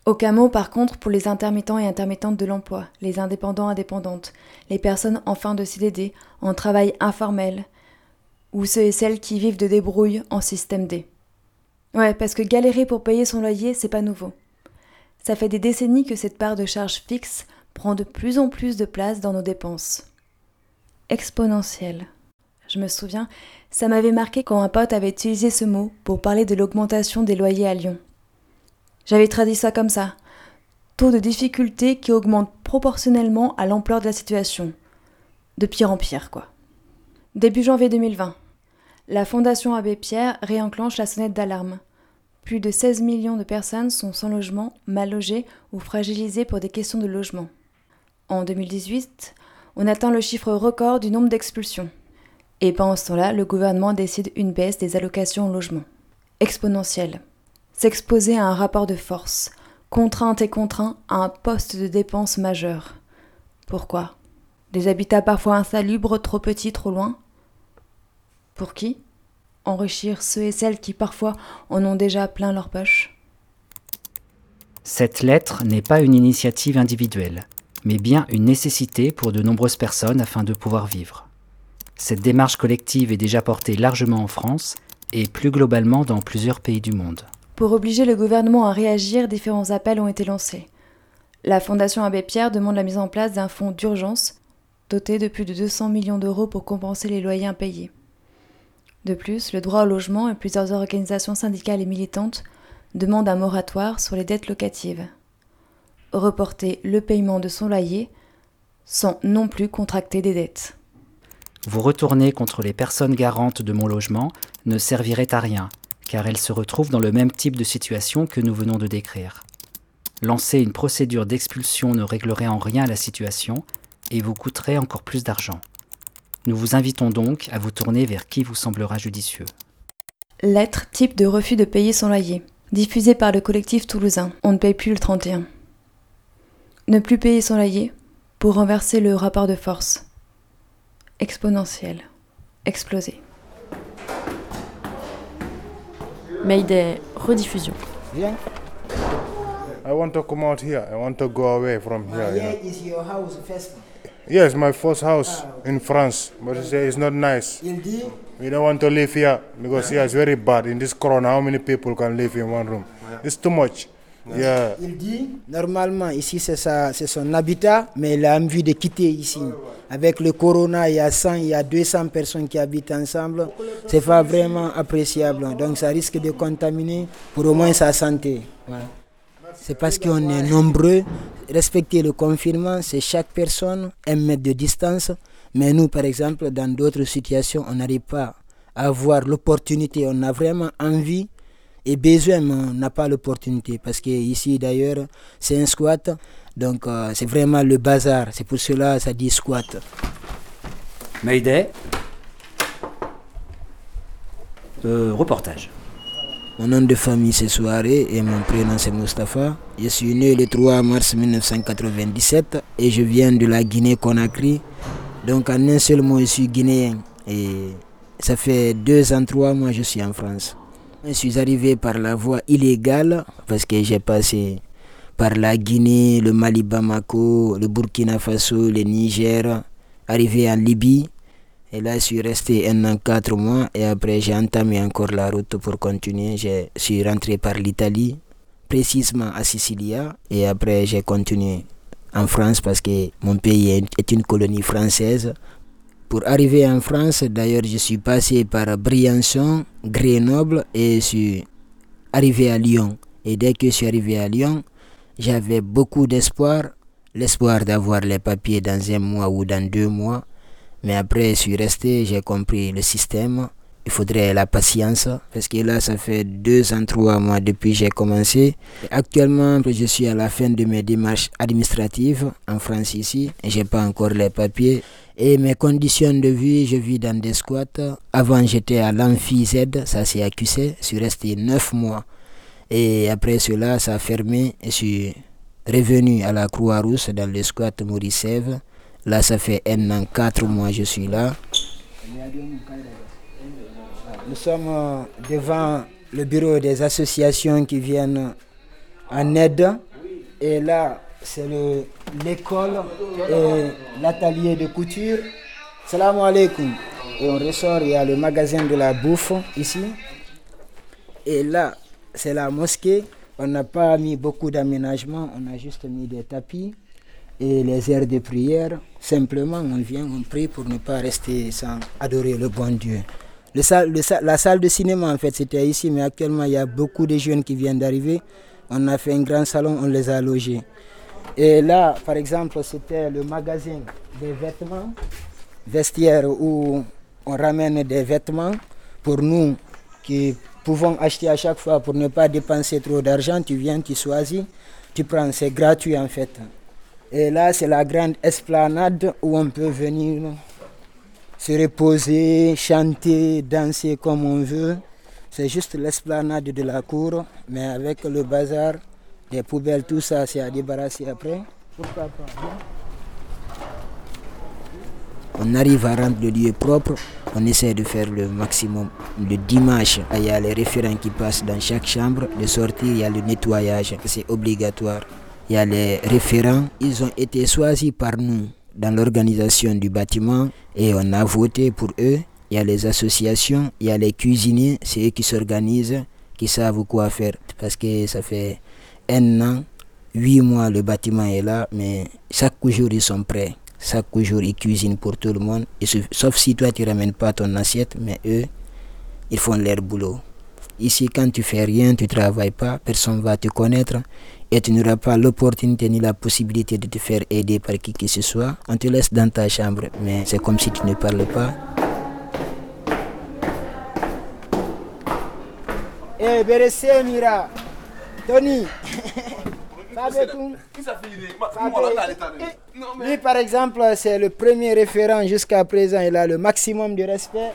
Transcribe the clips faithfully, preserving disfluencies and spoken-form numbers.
Aucun mot par contre pour les intermittents et intermittentes de l'emploi, les indépendants indépendantes, les personnes en fin de C D D, en travail informel, ou ceux et celles qui vivent de débrouille en système D. Ouais, parce que galérer pour payer son loyer, c'est pas nouveau. Ça fait des décennies que cette part de charge fixe prend de plus en plus de place dans nos dépenses. Exponentielle. Je me souviens, ça m'avait marqué quand un pote avait utilisé ce mot pour parler de l'augmentation des loyers à Lyon. J'avais traduit ça comme ça. Taux de difficulté qui augmente proportionnellement à l'ampleur de la situation. De pire en pire, quoi. Début janvier deux mille vingt, la Fondation Abbé Pierre réenclenche la sonnette d'alarme. Plus de seize millions de personnes sont sans logement, mal logées ou fragilisées pour des questions de logement. En deux mille dix-huit, on atteint le chiffre record du nombre d'expulsions. Et pendant ce temps-là, le gouvernement décide une baisse des allocations au logement. Exponentielle. S'exposer à un rapport de force, contrainte et contraint à un poste de dépense majeur. Pourquoi ? Des habitats parfois insalubres, trop petits, trop loin ? Pour qui ? Enrichir ceux et celles qui parfois en ont déjà plein leur poche. Cette lettre n'est pas une initiative individuelle, mais bien une nécessité pour de nombreuses personnes afin de pouvoir vivre. Cette démarche collective est déjà portée largement en France et plus globalement dans plusieurs pays du monde. Pour obliger le gouvernement à réagir, différents appels ont été lancés. La Fondation Abbé Pierre demande la mise en place d'un fonds d'urgence doté de plus de deux cents millions d'euros pour compenser les loyers impayés. De plus, le droit au logement et plusieurs organisations syndicales et militantes demandent un moratoire sur les dettes locatives. Reporter le paiement de son loyer sans non plus contracter des dettes. Vous retourner contre les personnes garantes de mon logement ne servirait à rien, car elles se retrouvent dans le même type de situation que nous venons de décrire. Lancer une procédure d'expulsion ne réglerait en rien la situation et vous coûterait encore plus d'argent. Nous vous invitons donc à vous tourner vers qui vous semblera judicieux. Lettre type de refus de payer son loyer, diffusée par le collectif toulousain. On ne paye plus le trente et un. Ne plus payer son loyer pour renverser le rapport de force. Exponentiel. Exploser. Mayday, rediffusion. Yeah. I want to come out here. I want to go away from here. Uh, you here know. is your house first. Yes, my first house in France, but it's, it's not nice. Indeed. We don't want to live here because here it's very bad. In this corona, how many people can live in one room? It's too much. Yeah. Il dit, normalement, ici c'est, sa, c'est son habitat, mais il a envie de quitter ici. Avec le corona, il y a cent, il y a deux cents personnes qui habitent ensemble. C'est pas vraiment appréciable. Donc ça risque de contaminer pour au moins sa santé. Voilà. C'est parce qu'on est nombreux. Respecter le confinement, c'est chaque personne un mètre de distance. Mais nous, par exemple, dans d'autres situations, on n'arrive pas à avoir l'opportunité. On a vraiment envie et besoin, mais on n'a pas l'opportunité. Parce qu'ici, d'ailleurs, c'est un squat. Donc, euh, c'est vraiment le bazar. C'est pour cela que ça dit squat. Mayday. Euh, reportage. Mon nom de famille c'est Soirée et mon prénom c'est Mustapha. Je suis né le trois mars mille neuf cent quatre-vingt-dix-sept et je viens de la Guinée-Conakry. Donc en un seul mot je suis guinéen et ça fait deux ans, trois mois que je suis en France. Je suis arrivé par la voie illégale parce que j'ai passé par la Guinée, le Mali, Bamako, le Burkina Faso, le Niger, arrivé en Libye. Et là, je suis resté un an, quatre mois et après, j'ai entamé encore la route pour continuer. Je suis rentré par l'Italie, précisément à Sicilia. Et après, j'ai continué en France parce que mon pays est une colonie française. Pour arriver en France, d'ailleurs, je suis passé par Briançon, Grenoble et je suis arrivé à Lyon. Et dès que je suis arrivé à Lyon, j'avais beaucoup d'espoir. L'espoir d'avoir les papiers dans un mois ou dans deux mois. Mais après, je suis resté, j'ai compris le système. Il faudrait la patience. Parce que là, ça fait deux ans, trois mois depuis que j'ai commencé. Et actuellement, je suis à la fin de mes démarches administratives en France ici. Et je n'ai pas encore les papiers. Et mes conditions de vie, je vis dans des squats. Avant, j'étais à l'Amphi Z, ça c'est à Q C. Je suis resté neuf mois. Et après cela, ça a fermé. Et je suis revenu à la Croix-Rousse dans le squat Maurice Sèvres. Là, ça fait un an, quatre mois je suis là. Nous sommes devant le bureau des associations qui viennent en aide Et là, c'est le, l'école et l'atelier de couture. Salam alaikum. Et on ressort, il y a le magasin de la bouffe ici. Et là, c'est la mosquée. On n'a pas mis beaucoup d'aménagement, on a juste mis des tapis et les aires de prière. Simplement, on vient, on prie pour ne pas rester sans adorer le bon Dieu. Le salle, le, la salle de cinéma, en fait, c'était ici, mais actuellement, il y a beaucoup de jeunes qui viennent d'arriver. On a fait un grand salon, on les a logés. Et là, par exemple, c'était le magasin des vêtements, vestiaires où on ramène des vêtements pour nous qui pouvons acheter à chaque fois pour ne pas dépenser trop d'argent. Tu viens, tu choisis, tu prends, c'est gratuit en fait. Et là, c'est la grande esplanade où on peut venir se reposer, chanter, danser comme on veut. C'est juste l'esplanade de la cour, mais avec le bazar, les poubelles, tout ça, c'est à débarrasser après. Pourquoi pas? On arrive à rendre le lieu propre, on essaie de faire le maximum. Le dimanche, il y a les référents qui passent dans chaque chambre. De sortir, il y a le nettoyage, c'est obligatoire. Il y a les référents, ils ont été choisis par nous dans l'organisation du bâtiment et on a voté pour eux. Il y a les associations, il y a les cuisiniers, c'est eux qui s'organisent, qui savent quoi faire. Parce que ça fait un an, huit mois, le bâtiment est là, mais chaque jour ils sont prêts. Chaque jour ils cuisinent pour tout le monde. Et sauf si toi tu ne ramènes pas ton assiette, mais eux, ils font leur boulot. Ici, quand tu fais rien, tu ne travailles pas, personne ne va te connaître et tu n'auras pas l'opportunité ni la possibilité de te faire aider par qui que ce soit. On te laisse dans ta chambre, mais c'est comme si tu ne parles pas. Eh, hey, Beresse Mira, Tony, lui par exemple, c'est le premier référent jusqu'à présent, il a le maximum de respect.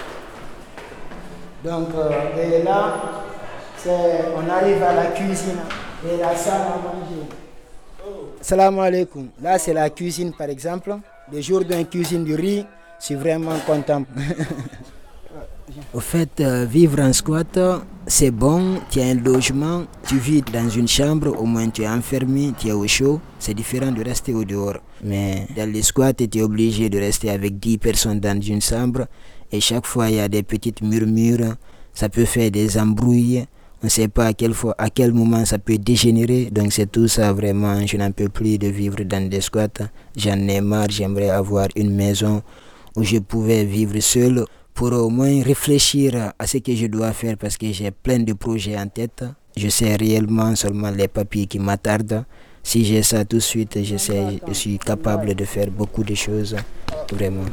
Donc, euh, et là, on arrive à la cuisine et la salle à manger. Salam alaikum. Là, c'est la cuisine, par exemple. Le jour d'une cuisine du riz, je suis vraiment content. Au fait, euh, vivre en squat, c'est bon. Tu as un logement, tu vis dans une chambre, au moins tu es enfermé, tu es au chaud. C'est différent de rester au dehors. Mais dans les squats, tu es obligé de rester avec dix personnes dans une chambre. Et chaque fois, il y a des petites murmures, ça peut faire des embrouilles. On ne sait pas à quel, fois, à quel moment ça peut dégénérer. Donc c'est tout ça vraiment, je n'en peux plus de vivre dans des squats. J'en ai marre, j'aimerais avoir une maison où je pouvais vivre seul pour au moins réfléchir à ce que je dois faire parce que j'ai plein de projets en tête. Je sais réellement seulement les papiers qui m'attardent. Si j'ai ça tout de suite, je, sais, je suis capable de faire beaucoup de choses, vraiment.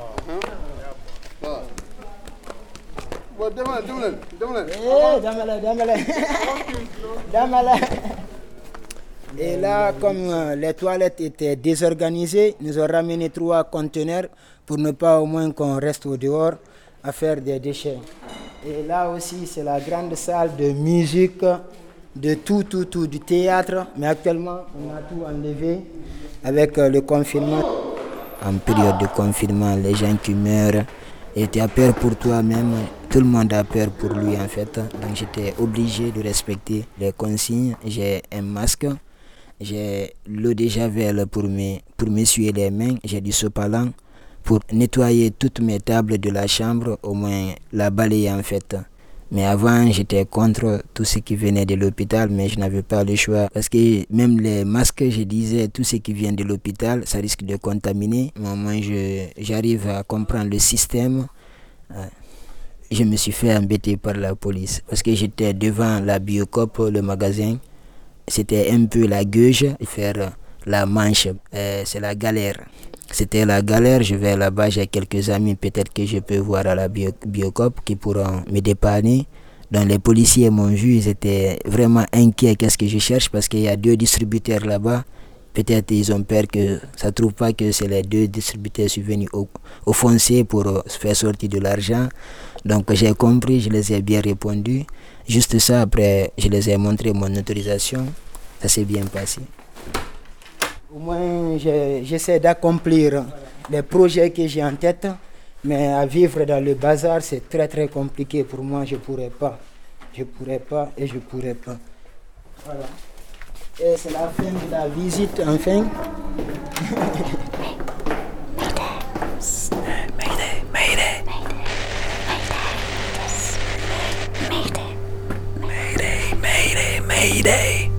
Et là, comme les toilettes étaient désorganisées, nous avons ramené trois conteneurs pour ne pas au moins qu'on reste au dehors à faire des déchets. Et là aussi, c'est la grande salle de musique, de tout, tout, tout, du théâtre. Mais actuellement, on a tout enlevé avec le confinement. En période de confinement, les gens qui meurent, et tu as peur pour toi-même, tout le monde a peur pour lui en fait. Donc j'étais obligé de respecter les consignes. J'ai un masque, j'ai l'eau de javel pour me, pour m'essuyer les mains, j'ai du sopalin pour nettoyer toutes mes tables de la chambre, au moins la balayer en fait. Mais avant, j'étais contre tout ce qui venait de l'hôpital, mais je n'avais pas le choix. Parce que même les masques, je disais, tout ce qui vient de l'hôpital, ça risque de contaminer. Mais au moins, je, j'arrive à comprendre le système. Je me suis fait embêter par la police. Parce que j'étais devant la Biocop, le magasin. C'était un peu la gueuse, faire la manche. Euh, c'est la galère. C'était la galère, je vais là-bas, j'ai quelques amis, peut-être que je peux voir à la bio, Biocop qui pourront me dépanner. Donc les policiers m'ont vu, ils étaient vraiment inquiets, qu'est-ce que je cherche, parce qu'il y a deux distributeurs là-bas. Peut-être ils ont peur que ça ne trouve pas que c'est les deux distributeurs qui sont venus offenser pour se faire sortir de l'argent. Donc j'ai compris, je les ai bien répondu. Juste ça, après, je les ai montré mon autorisation. Ça s'est bien passé. Au moins, j'essaie d'accomplir les projets que j'ai en tête, mais à vivre dans le bazar, c'est très très compliqué pour moi. Je ne pourrais pas. Je ne pourrais pas et je ne pourrais pas. Voilà. Et c'est la fin de la visite, enfin. Mayday, Mayday. Mayday, Mayday, Mayday.